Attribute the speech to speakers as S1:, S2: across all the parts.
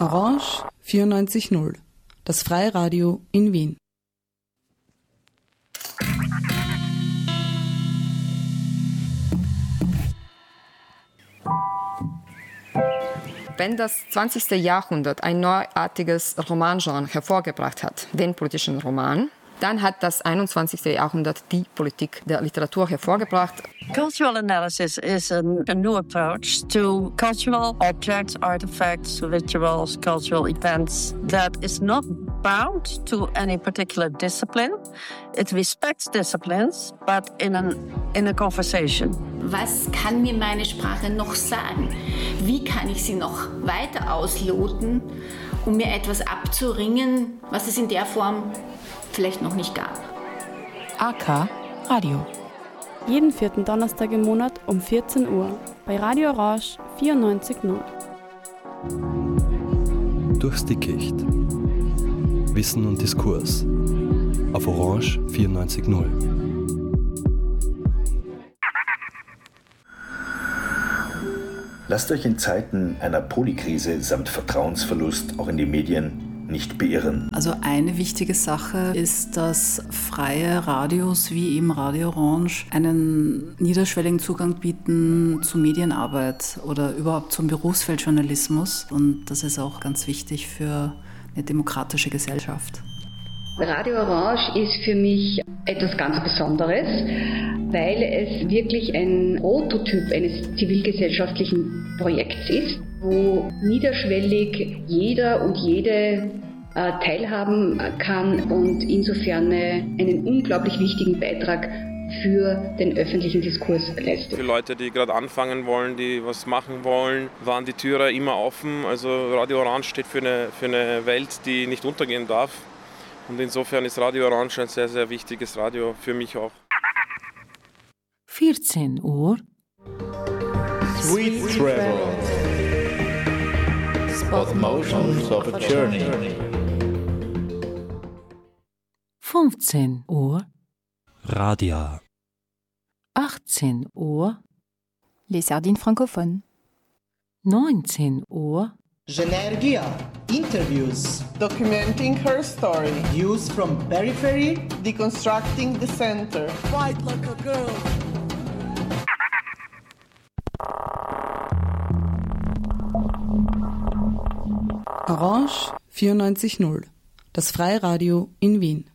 S1: Orange 94.0, das Freiradio in Wien.
S2: Wenn das 20. Jahrhundert ein neuartiges Romangenre hervorgebracht hat, den politischen Roman, dann hat das 21. Jahrhundert die Politik der Literatur hervorgebracht.
S3: Cultural analysis is a new approach to cultural objects, artifacts, rituals, cultural events that is not bound to any particular discipline. It respects disciplines, but in a conversation.
S4: Was kann mir meine Sprache noch sagen? Wie kann ich sie noch weiter ausloten, um mir etwas abzuringen, was es in der Form vielleicht noch nicht gab?
S1: AK Radio.
S5: Jeden vierten Donnerstag im Monat um 14 Uhr bei Radio Orange 94.0.
S6: Durchs Dickicht. Wissen und Diskurs. Auf Orange 94.0.
S7: Lasst euch in Zeiten einer Polykrise samt Vertrauensverlust auch in die Medien nicht beirren.
S8: Also eine wichtige Sache ist, dass freie Radios wie eben Radio Orange einen niederschwelligen Zugang bieten zu Medienarbeit oder überhaupt zum Berufsfeld Journalismus. Und das ist auch ganz wichtig für eine demokratische Gesellschaft.
S9: Radio Orange ist für mich etwas ganz Besonderes, weil es wirklich ein Prototyp eines zivilgesellschaftlichen Projekts ist, wo niederschwellig jeder und jede teilhaben kann und insofern einen unglaublich wichtigen Beitrag für den öffentlichen Diskurs leistet.
S10: Für Leute, die gerade anfangen wollen, die was machen wollen, waren die Türen immer offen. Also Radio Orange steht für eine Welt, die nicht untergehen darf. Und insofern ist Radio Orange ein sehr, sehr wichtiges Radio für mich auch.
S1: 14 Uhr.
S11: Sweet Travel. Spot Motions of a Journey.
S1: 15 Uhr.
S6: Radia.
S1: 18 Uhr.
S12: Les Sardines francophones.
S1: 19 Uhr.
S13: Genergia. Interviews. Documenting her story. Views from periphery. Deconstructing the center. Fight like a girl.
S1: Orange 94.0, das Freiradio in Wien.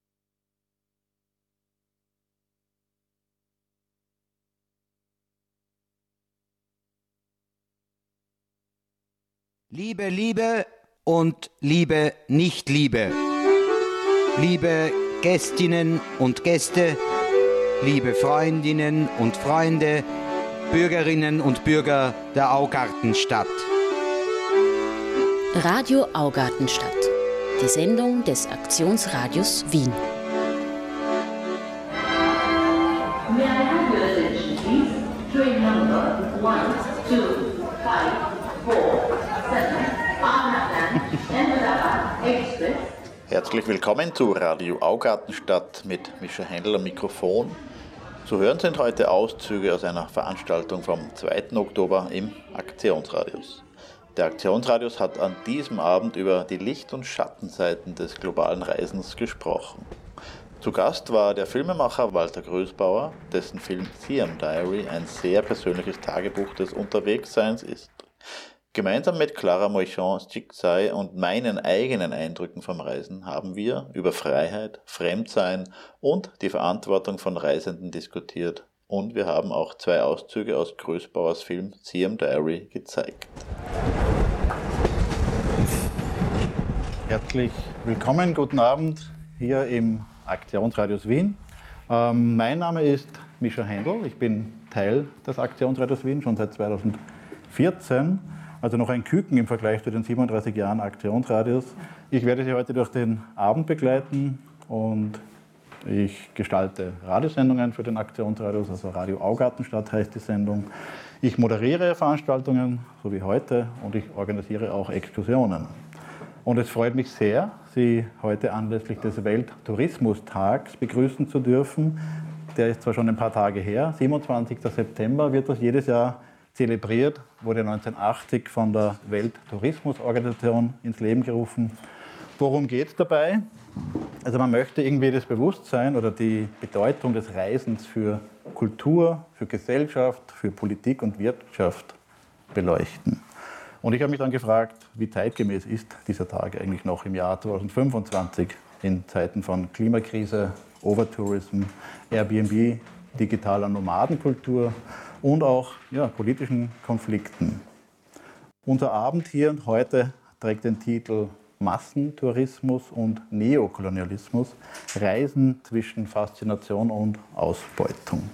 S14: Liebe, Liebe und Liebe, Nicht-Liebe. Liebe Gästinnen und Gäste, liebe Freundinnen und Freunde, Bürgerinnen und Bürger der Augartenstadt.
S15: Radio Augartenstadt, die Sendung des Aktionsradios Wien.
S11: Herzlich willkommen zu Radio Augartenstadt mit Mischa Händel am Mikrofon. Zu hören sind heute Auszüge aus einer Veranstaltung vom 2. Oktober im Aktionsradius. Der Aktionsradius hat an diesem Abend über die Licht- und Schattenseiten des globalen Reisens gesprochen. Zu Gast war der Filmemacher Walter Größbauer, dessen Film Siam Diary ein sehr persönliches Tagebuch des Unterwegsseins ist. Gemeinsam mit Clara Moichon Schicksai und meinen eigenen Eindrücken vom Reisen haben wir über Freiheit, Fremdsein und die Verantwortung von Reisenden diskutiert. Und wir haben auch 2 Auszüge aus Größbauers Film Siam Diary gezeigt.
S16: Herzlich willkommen, guten Abend hier im Aktionsradius Wien. Mein Name ist Mischa Händel, ich bin Teil des Aktionsradius Wien schon seit 2014. Also noch ein Küken im Vergleich zu den 37 Jahren Aktionsradius. Ich werde Sie heute durch den Abend begleiten und ich gestalte Radiosendungen für den Aktionsradius, also Radio Augartenstadt heißt die Sendung. Ich moderiere Veranstaltungen, so wie heute, und ich organisiere auch Exkursionen. Und es freut mich sehr, Sie heute anlässlich des Welttourismustags begrüßen zu dürfen. Der ist zwar schon ein paar Tage her, 27. September wird das jedes Jahr zelebriert, wurde 1980 von der Welttourismusorganisation ins Leben gerufen. Worum geht es dabei? Also man möchte irgendwie das Bewusstsein oder die Bedeutung des Reisens für Kultur, für Gesellschaft, für Politik und Wirtschaft beleuchten. Und ich habe mich dann gefragt, wie zeitgemäß ist dieser Tag eigentlich noch im Jahr 2025 in Zeiten von Klimakrise, Overtourism, Airbnb, digitaler Nomadenkultur und auch politischen Konflikten. Unser Abend hier und heute trägt den Titel Massentourismus und Neokolonialismus, Reisen zwischen Faszination und Ausbeutung.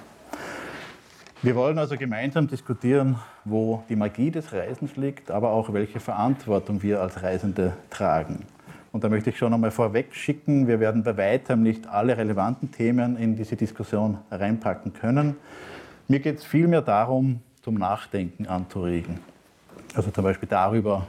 S16: Wir wollen also gemeinsam diskutieren, wo die Magie des Reisens liegt, aber auch welche Verantwortung wir als Reisende tragen. Und da möchte ich schon einmal vorweg schicken, wir werden bei weitem nicht alle relevanten Themen in diese Diskussion reinpacken können. Mir geht es vielmehr darum, zum Nachdenken anzuregen. Also zum Beispiel darüber,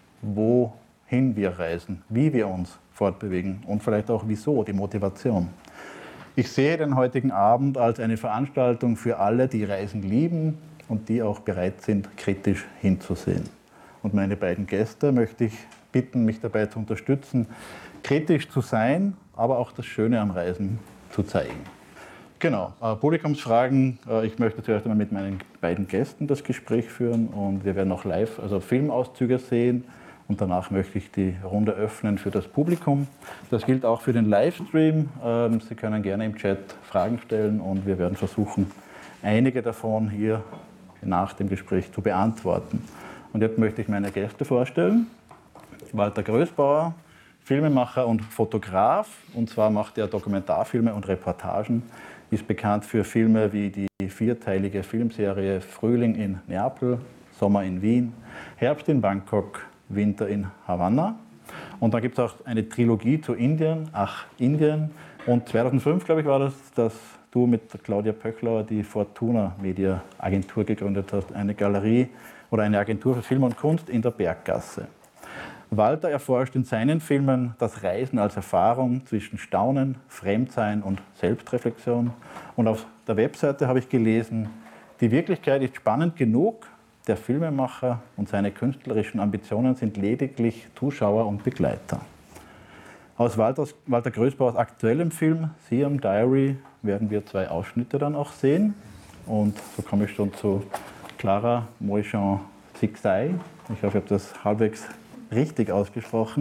S16: wohin wir reisen, wie wir uns fortbewegen und vielleicht auch wieso, die Motivation. Ich sehe den heutigen Abend als eine Veranstaltung für alle, die Reisen lieben und die auch bereit sind, kritisch hinzusehen. Und meine beiden Gäste möchte ich bitten, mich dabei zu unterstützen, kritisch zu sein, aber auch das Schöne am Reisen zu zeigen. Genau, Publikumsfragen. Ich möchte zuerst einmal mit meinen beiden Gästen das Gespräch führen und wir werden auch live, also Filmauszüge sehen und danach möchte ich die Runde öffnen für das Publikum. Das gilt auch für den Livestream. Sie können gerne im Chat Fragen stellen und wir werden versuchen, einige davon hier nach dem Gespräch zu beantworten. Und jetzt möchte ich meine Gäste vorstellen. Walter Größbauer, Filmemacher und Fotograf, und zwar macht er Dokumentarfilme und Reportagen, ist bekannt für Filme wie die vierteilige Filmserie Frühling in Neapel, Sommer in Wien, Herbst in Bangkok, Winter in Havanna. Und dann gibt es auch eine Trilogie zu Indien, Ach Indien. Und 2005, glaube ich, war das, dass du mit Claudia Pöchlauer die Fortuna Media Agentur gegründet hast, eine Galerie oder eine Agentur für Film und Kunst in der Berggasse. Walter erforscht in seinen Filmen das Reisen als Erfahrung zwischen Staunen, Fremdsein und Selbstreflexion. Und auf der Webseite habe ich gelesen, die Wirklichkeit ist spannend genug, der Filmemacher und seine künstlerischen Ambitionen sind lediglich Zuschauer und Begleiter. Aus Walter Größbauers aktuellem Film Siam Diary werden wir 2 Ausschnitte dann auch sehen. Und so komme ich schon zu Clara Moichan-Zixay. Ich hoffe, ich habe das halbwegs richtig ausgesprochen.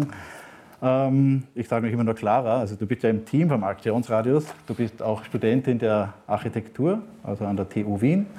S16: Ich sage mich immer nur Clara, also du bist ja im Team vom Aktionsradius, du bist auch Studentin der Architektur, also an der TU Wien.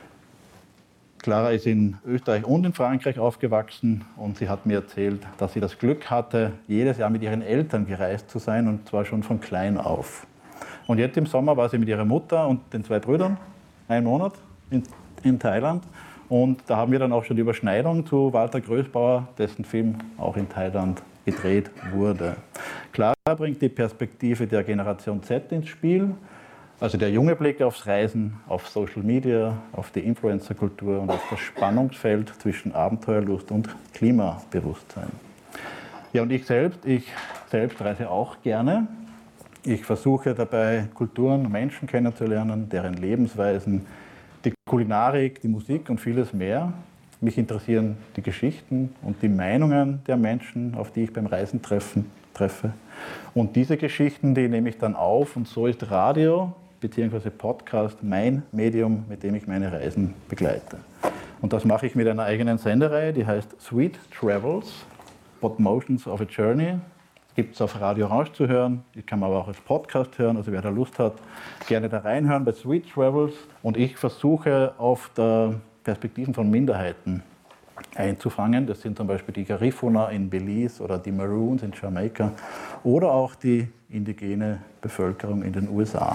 S16: Clara ist in Österreich und in Frankreich aufgewachsen und sie hat mir erzählt, dass sie das Glück hatte, jedes Jahr mit ihren Eltern gereist zu sein und zwar schon von klein auf. Und jetzt im Sommer war sie mit ihrer Mutter und den 2 Brüdern 1 Monat in Thailand. Und da haben wir dann auch schon die Überschneidung zu Walter Größbauer, dessen Film auch in Thailand gedreht wurde. Clara bringt die Perspektive der Generation Z ins Spiel, also der junge Blick aufs Reisen, auf Social Media, auf die Influencer-Kultur und auf das Spannungsfeld zwischen Abenteuerlust und Klimabewusstsein. Ja, und ich selbst reise auch gerne. Ich versuche dabei, Kulturen und Menschen kennenzulernen, deren Lebensweisen, die Kulinarik, die Musik und vieles mehr. Mich interessieren die Geschichten und die Meinungen der Menschen, auf die ich beim Reisen treffe. Und diese Geschichten, die nehme ich dann auf und so ist Radio bzw. Podcast mein Medium, mit dem ich meine Reisen begleite. Und das mache ich mit einer eigenen Sendereihe, die heißt Sweet Travels, What Motions of a Journey. Gibt es auf Radio Orange zu hören, ich kann man aber auch als Podcast hören, also wer da Lust hat, gerne da reinhören bei Sweet Travels. Und ich versuche auf der Perspektiven von Minderheiten einzufangen. Das sind zum Beispiel die Garifuna in Belize oder die Maroons in Jamaika oder auch die indigene Bevölkerung in den USA.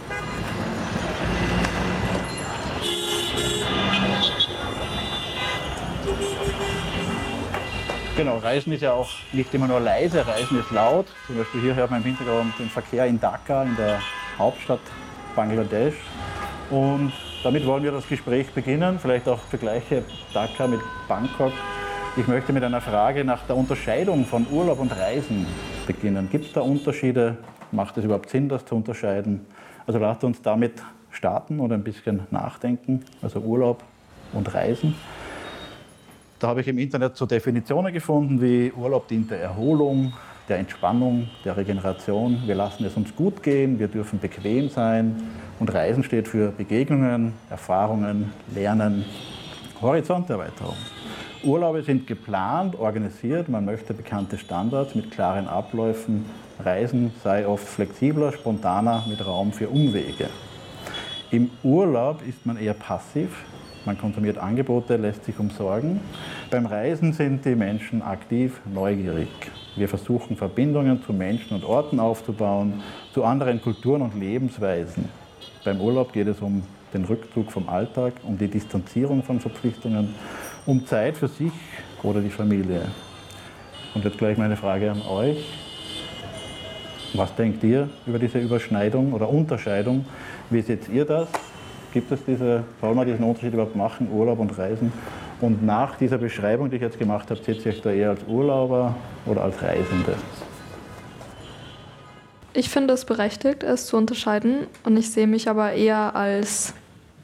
S16: Genau, Reisen ist ja auch nicht immer nur leise, Reisen ist laut. Zum Beispiel hier hört man im Hintergrund den Verkehr in Dhaka, in der Hauptstadt Bangladesch. Und damit wollen wir das Gespräch beginnen, vielleicht auch Vergleiche Dhaka mit Bangkok. Ich möchte mit einer Frage nach der Unterscheidung von Urlaub und Reisen beginnen. Gibt es da Unterschiede? Macht es überhaupt Sinn, das zu unterscheiden? Also lasst uns damit starten und ein bisschen nachdenken. Also Urlaub und Reisen. Da habe ich im Internet so Definitionen gefunden wie Urlaub dient der Erholung, der Entspannung, der Regeneration. Wir lassen es uns gut gehen, wir dürfen bequem sein. Und Reisen steht für Begegnungen, Erfahrungen, Lernen, Horizonterweiterung. Urlaube sind geplant, organisiert, man möchte bekannte Standards mit klaren Abläufen. Reisen sei oft flexibler, spontaner, mit Raum für Umwege. Im Urlaub ist man eher passiv, man konsumiert Angebote, lässt sich umsorgen. Beim Reisen sind die Menschen aktiv, neugierig. Wir versuchen Verbindungen zu Menschen und Orten aufzubauen, zu anderen Kulturen und Lebensweisen. Beim Urlaub geht es um den Rückzug vom Alltag, um die Distanzierung von Verpflichtungen, um Zeit für sich oder die Familie. Und jetzt gleich meine Frage an euch. Was denkt ihr über diese Überschneidung oder Unterscheidung? Wie seht ihr das? Gibt es soll man diesen Unterschied überhaupt machen, Urlaub und Reisen? Und nach dieser Beschreibung, die ich jetzt gemacht habe, seht ihr euch da eher als Urlauber oder als Reisende?
S17: Ich finde es berechtigt, es zu unterscheiden. Und ich sehe mich aber eher als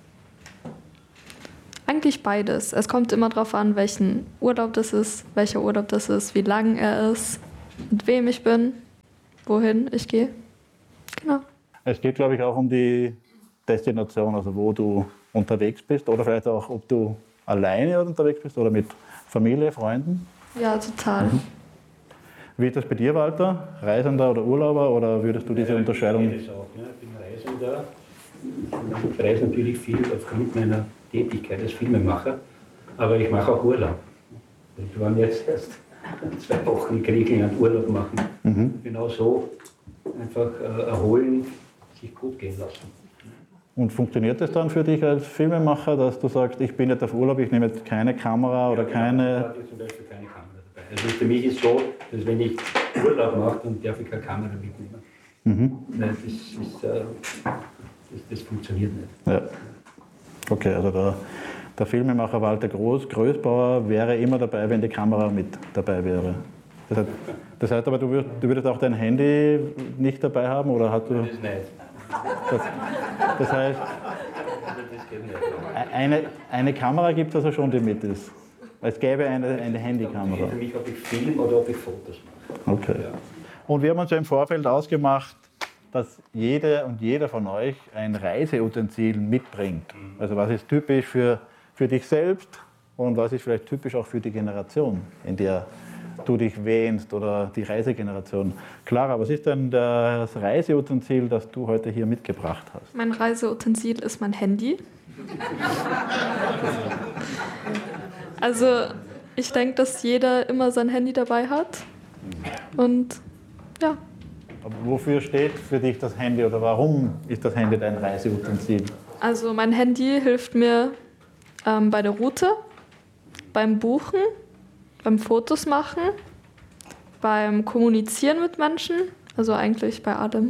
S17: eigentlich beides. Es kommt immer darauf an, welchen Urlaub das ist, welcher Urlaub das ist, wie lang er ist, mit wem ich bin, wohin ich gehe. Genau. Es
S16: geht, glaube ich, auch um die Destination, also wo du unterwegs bist oder vielleicht auch, ob du alleine unterwegs bist oder mit Familie, Freunden.
S17: Ja, total.
S16: Wie ist das bei dir, Walter? Reisender oder Urlauber oder würdest du diese Unterscheidung?
S18: Ich bin Reisender. Ich reise natürlich viel aufgrund meiner Tätigkeit als Filmemacher, aber ich mache auch Urlaub. Wir waren jetzt erst 2 Wochen in Griechenland Urlaub machen. Genau so einfach erholen, sich gut gehen lassen.
S16: Und funktioniert das dann für dich als Filmemacher, dass du sagst, ich bin jetzt auf Urlaub, ich nehme jetzt keine Kamera oder keine...
S18: Ich habe zum Beispiel keine Kamera dabei. Also für mich ist so, dass wenn ich Urlaub mache, dann darf ich keine Kamera mitnehmen. Nein, das funktioniert nicht.
S16: Ja. Okay, also der Filmemacher Walter Größbauer wäre immer dabei, wenn die Kamera mit dabei wäre. Das heißt aber, du würdest auch dein Handy nicht dabei haben? Oder hast du...
S18: Das nicht.
S16: Das heißt, eine Kamera gibt es also schon, die mit ist. Es gäbe eine Handykamera.
S18: Für mich, ob ich Film oder ob ich Fotos mache.
S16: Okay. Ja. Und wir haben uns ja im Vorfeld ausgemacht, dass jede und jeder von euch ein Reiseutensil mitbringt. Also was ist typisch für dich selbst und was ist vielleicht typisch auch für die Generation, in der du dich wähnst oder die Reisegeneration. Clara, was ist denn das Reiseutensil, das du heute hier mitgebracht hast?
S17: Mein Reiseutensil ist mein Handy. Also ich denke, dass jeder immer sein Handy dabei hat. Und ja.
S16: Aber wofür steht für dich das Handy oder warum ist das Handy dein Reiseutensil?
S17: Also mein Handy hilft mir bei der Route, beim Buchen, beim Fotos machen, beim Kommunizieren mit Menschen, also eigentlich bei allem.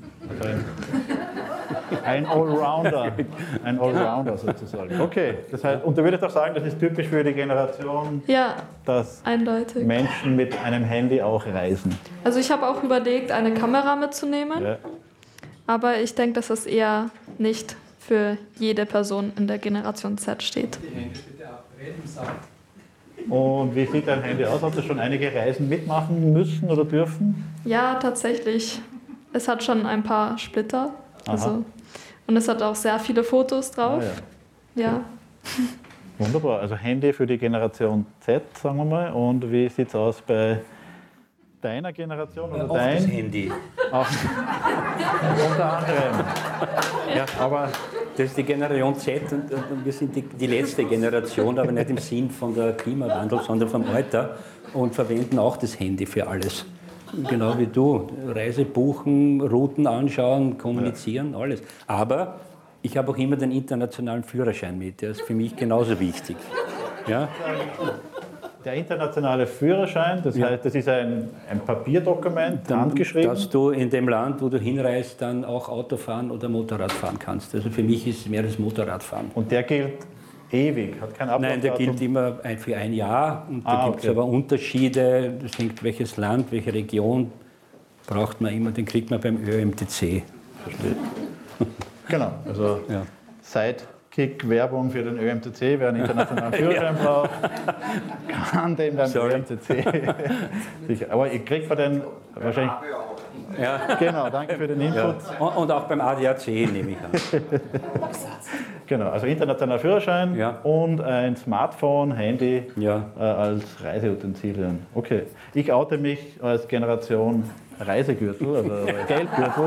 S16: Ein Allrounder sozusagen. Okay, das heißt, und du würdest auch sagen, das ist typisch für die Generation,
S17: ja,
S16: dass
S17: eindeutig
S16: Menschen mit einem Handy auch reisen.
S17: Also ich habe auch überlegt, eine Kamera mitzunehmen,
S16: ja.
S17: Aber ich denke, dass das eher nicht für jede Person in der Generation Z steht.
S19: Die Hände bitte abreden, sagt.
S16: Und wie sieht dein Handy aus? Hast du schon einige Reisen mitmachen müssen oder dürfen?
S17: Ja, tatsächlich. Es hat schon ein paar Splitter. Also, und es hat auch sehr viele Fotos drauf. Ja.
S16: Wunderbar. Also Handy für die Generation Z, sagen wir mal. Und wie sieht es aus bei deiner Generation? Oder
S18: auch das Handy.
S16: Auch, unter anderem.
S18: Ja, aber das ist die Generation Z und wir sind die letzte Generation, aber nicht im Sinn von der Klimawandel, sondern vom Alter und verwenden auch das Handy für alles. Genau wie du. Reise buchen, Routen anschauen, kommunizieren, alles. Aber ich habe auch immer den internationalen Führerschein mit, der ist für mich genauso wichtig. Ja?
S16: Der internationale Führerschein, das heißt, das ist ein Papierdokument, handgeschrieben?
S18: Dass du in dem Land, wo du hinreist, dann auch Auto fahren oder Motorrad fahren kannst. Also für mich ist es mehr das Motorradfahren.
S16: Und der gilt ewig, hat kein Ablaufdatum?
S18: Nein, der gilt immer für ein Jahr. Und da gibt es aber Unterschiede. Das hängt, welches Land, welche Region braucht man immer. Den kriegt man beim ÖMTC.
S16: Verstehe. Genau, also seit Sidekick-Werbung für den ÖMTC, wer einen internationalen Führerschein braucht, kann den beim ÖMTC sicher. Aber ich kriege von den wahrscheinlich...
S18: Ja.
S16: Genau, danke für den Input.
S18: Ja. Und auch beim ADAC nehme ich an.
S16: Genau, also internationaler Führerschein und ein Smartphone, Handy als Reiseutensilien. Okay, ich oute mich als Generation Reisegürtel, also Geldgürtel.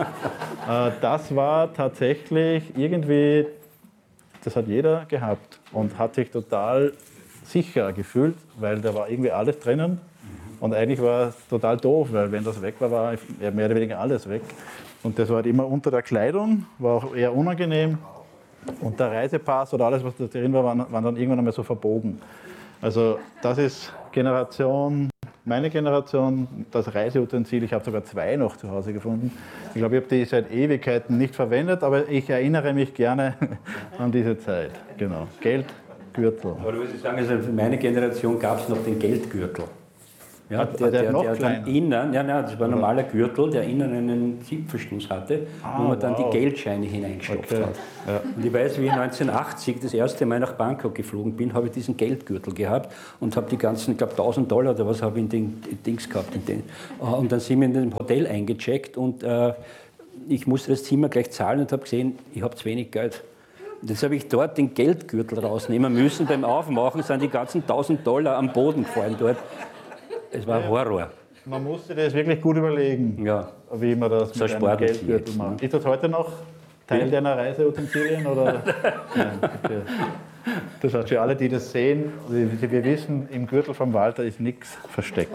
S16: Das war tatsächlich irgendwie, das hat jeder gehabt und hat sich total sicher gefühlt, weil da war irgendwie alles drinnen. Und eigentlich war es total doof, weil wenn das weg war, war mehr oder weniger alles weg. Und das war halt immer unter der Kleidung, war auch eher unangenehm. Und der Reisepass oder alles, was da drin war, waren dann irgendwann einmal so verbogen. Also das ist meine Generation, das Reiseutensil. Ich habe sogar 2 noch zu Hause gefunden. Ich glaube, ich habe die seit Ewigkeiten nicht verwendet, aber ich erinnere mich gerne an diese Zeit. Genau, Geldgürtel.
S18: Aber du würdest sagen, also für meine Generation gab es noch den Geldgürtel. Ja, der dann innen, das war ein normaler Gürtel, der innen einen Zipfelschluss hatte, wo man dann die Geldscheine hineingestopft hat. Ja. Und ich weiß, wie ich 1980 das erste Mal nach Bangkok geflogen bin, habe ich diesen Geldgürtel gehabt und habe die ganzen, ich glaube $1000 oder was habe ich in den Dings gehabt. Und dann sind wir in dem Hotel eingecheckt und ich musste das Zimmer gleich zahlen und habe gesehen, ich habe zu wenig Geld. Und jetzt habe ich dort den Geldgürtel rausnehmen müssen. Beim Aufmachen sind die ganzen $1000 am Boden gefallen dort. Es war Horror.
S16: Man musste das wirklich gut überlegen, wie man das mit einem Geldgürtel macht. Ist das heute noch Teil deiner Reiseutensilien? Oder? Nein, okay. Das heißt, für alle, die das sehen, wir wissen, im Gürtel vom Walter ist nichts versteckt.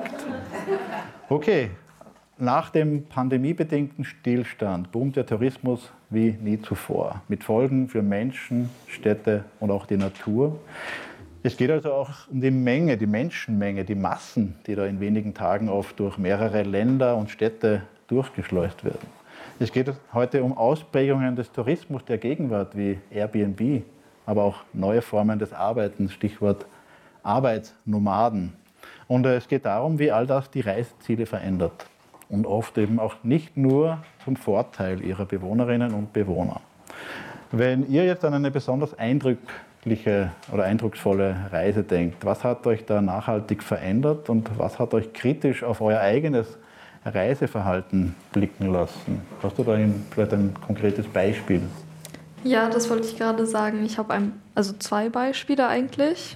S16: Okay, nach dem pandemiebedingten Stillstand boomt der Tourismus wie nie zuvor, mit Folgen für Menschen, Städte und auch die Natur. Es geht also auch um die Menge, die Menschenmenge, die Massen, die da in wenigen Tagen oft durch mehrere Länder und Städte durchgeschleust werden. Es geht heute um Ausprägungen des Tourismus der Gegenwart wie Airbnb, aber auch neue Formen des Arbeitens, Stichwort Arbeitsnomaden. Und es geht darum, wie all das die Reiseziele verändert und oft eben auch nicht nur zum Vorteil ihrer Bewohnerinnen und Bewohner. Wenn ihr jetzt an eine besonders eindrucksvolle Reise denkt, was hat euch da nachhaltig verändert und was hat euch kritisch auf euer eigenes Reiseverhalten blicken lassen? Hast du da vielleicht ein konkretes Beispiel?
S17: Ja, das wollte ich gerade sagen. Ich habe 2 Beispiele eigentlich.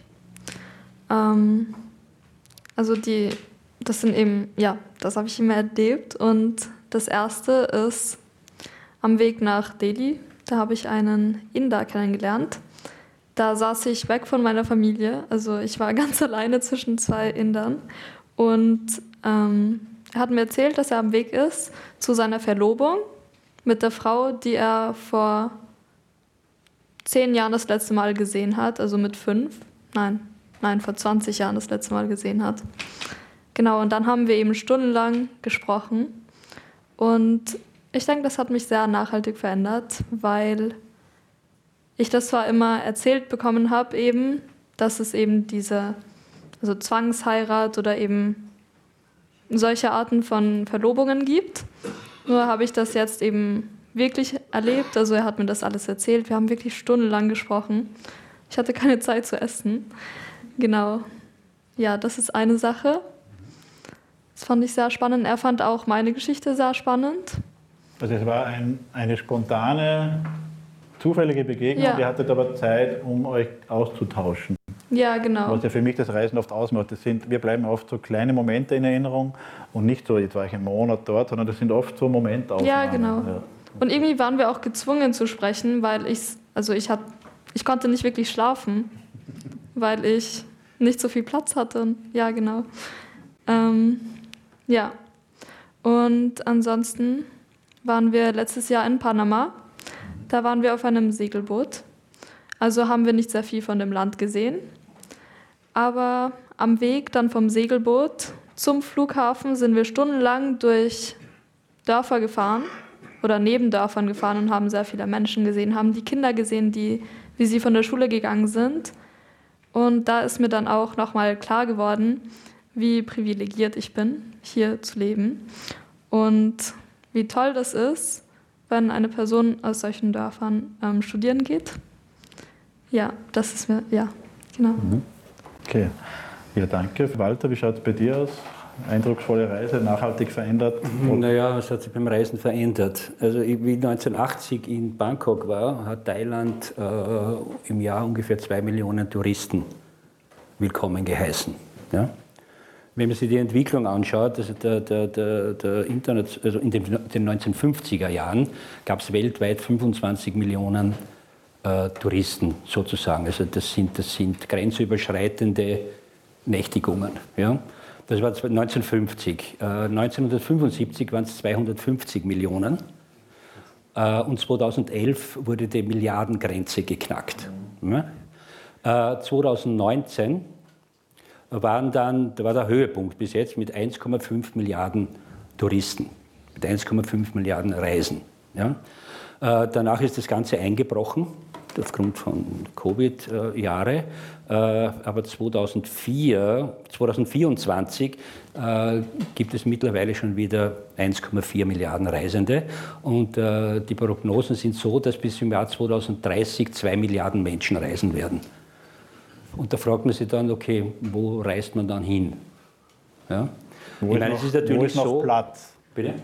S17: Das sind eben, das habe ich immer erlebt. Und das erste ist am Weg nach Delhi. Da habe ich einen Inder kennengelernt. Da saß ich weg von meiner Familie. Also ich war ganz alleine zwischen 2 Indern. Und er hat mir erzählt, dass er am Weg ist zu seiner Verlobung mit der Frau, die er vor 10 Jahren das letzte Mal gesehen hat. Also mit 5. Nein, vor 20 Jahren das letzte Mal gesehen hat. Genau, und dann haben wir eben stundenlang gesprochen. Und ich denke, das hat mich sehr nachhaltig verändert, weil ich das zwar immer erzählt bekommen habe, eben, dass es eben diese Zwangsheirat oder eben solche Arten von Verlobungen gibt. Nur habe ich das jetzt eben wirklich erlebt. Also er hat mir das alles erzählt. Wir haben wirklich stundenlang gesprochen. Ich hatte keine Zeit zu essen. Genau. Ja, das ist eine Sache. Das fand ich sehr spannend. Er fand auch meine Geschichte sehr spannend.
S16: Also es war eine spontane, zufällige Begegnung. Ihr hattet aber Zeit, um euch auszutauschen.
S17: Ja, genau.
S16: Was ja für mich das Reisen oft ausmacht. Wir bleiben oft so kleine Momente in Erinnerung und nicht so, jetzt war ich einen Monat dort, sondern das sind oft so Momentaufnahmen.
S17: Ja, genau. Ja. Und irgendwie waren wir auch gezwungen zu sprechen, weil ich konnte nicht wirklich schlafen, weil ich nicht so viel Platz hatte. Ja, genau. Ja. Und ansonsten waren wir letztes Jahr in Panama. Da waren wir auf einem Segelboot. Also haben wir nicht sehr viel von dem Land gesehen. Aber am Weg dann vom Segelboot zum Flughafen sind wir stundenlang durch Dörfer gefahren oder neben Dörfern gefahren und haben sehr viele Menschen gesehen, haben die Kinder gesehen, wie sie von der Schule gegangen sind. Und da ist mir dann auch nochmal klar geworden, wie privilegiert ich bin, hier zu leben. Und wie toll das ist, wenn eine Person aus solchen Dörfern studieren geht Ja, das ist mir, ja, genau.
S16: Okay, ja, danke. Walter, wie schaut es bei dir aus? Eindrucksvolle Reise, nachhaltig verändert?
S18: Naja, was hat sich beim Reisen verändert? Also wie 1980 in Bangkok war, hat Thailand im Jahr ungefähr 2 Millionen Touristen willkommen geheißen. Ja? Wenn man sich die Entwicklung anschaut, also der Internet, also in den 1950er Jahren gab es weltweit 25 Millionen Touristen sozusagen. Also das sind grenzüberschreitende Nächtigungen. Ja? Das war 1950. 1975 waren es 250 Millionen. Und 2011 wurde die Milliardengrenze geknackt. Ja? 2019 da war der Höhepunkt bis jetzt mit 1,5 Milliarden Touristen, mit 1,5 Milliarden Reisen. Ja? Danach ist das Ganze eingebrochen, aufgrund von Covid-Jahre. Aber 2024 gibt es mittlerweile schon wieder 1,4 Milliarden Reisende. Und die Prognosen sind so, dass bis im Jahr 2030 2 Milliarden Menschen reisen werden. Und da fragt man sich dann, okay, wo reist man dann hin? Ja?
S16: Wo ist noch Platz?
S18: Bitte?